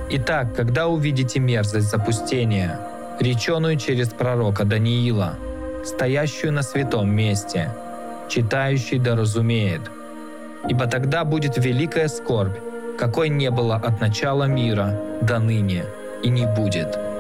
Итак, когда увидите мерзость запустения, реченую через пророка Даниила, стоящую на святом месте, читающий да разумеет. Ибо тогда будет великая скорбь, какой не было от начала мира до ныне и не будет.